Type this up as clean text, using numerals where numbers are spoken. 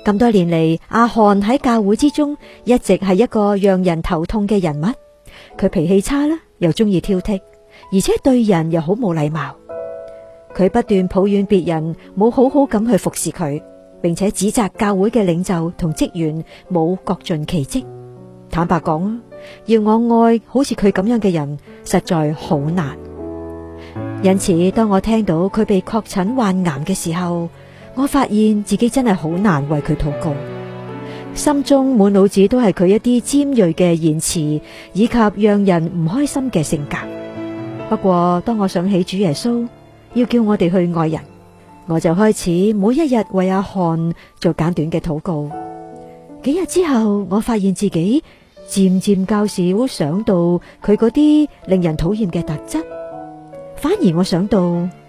咁多年嚟，阿漢喺教會之中一直係一個讓人頭痛嘅人物。佢脾氣差啦，又中意挑剔，而且對人又好冇禮貌。佢不斷抱怨別人冇好好咁去服侍佢，並且指責教會嘅領袖同職員冇各盡其職。坦白講啊，要我愛好似佢咁樣嘅人，實在好難。因此，當我聽到佢被確診患癌嘅時候，我發現自己真係好難為佢禱告，心中滿腦子都係佢一啲尖銳嘅言辭，以及讓人唔開心嘅性格。不過，當我想起主耶穌要叫我哋去愛人，我就開始每一日為阿漢做簡短嘅禱告。幾日之後，我發現自己漸漸較少想到佢嗰啲令人討厭嘅特質，反而我想到